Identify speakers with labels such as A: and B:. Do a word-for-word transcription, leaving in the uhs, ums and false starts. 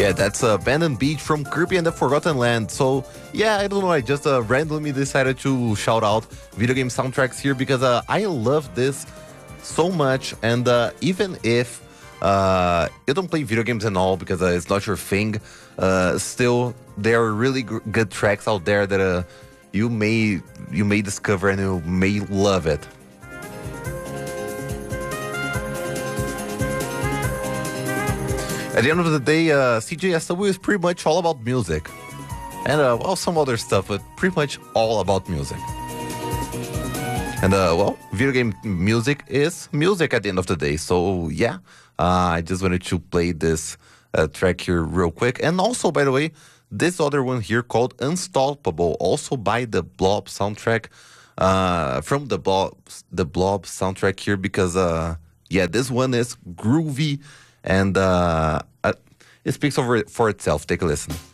A: Yeah, that's uh, Abandoned Beach from Kirby and the Forgotten Land. So, yeah, I don't know. I just uh, randomly decided to shout out video game soundtracks here because uh, I love this so much. And uh, even if uh, you don't play video games and all because uh, it's not your thing, uh, still, there are really g- good tracks out there that uh, you may you may discover and you may love it. At the end of the day, uh, C J S W is pretty much all about music. And, uh, well, some other stuff, but pretty much all about music. And, uh, well, video game music is music at the end of the day. So, yeah, uh, I just wanted to play this uh, track here real quick. And also, by the way, this other one here called Unstoppable, also by the Blob soundtrack, uh, from the Blob, the Blob soundtrack here, because, uh, yeah, this one is groovy. And uh, uh, it speaks over for itself. Take a listen.